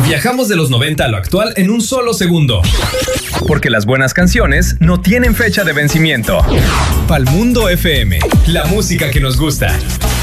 Viajamos de los 90 a lo actual en un solo segundo. Porque las buenas canciones no tienen fecha de venciimiento. Palmundo FM, la música que nos gusta.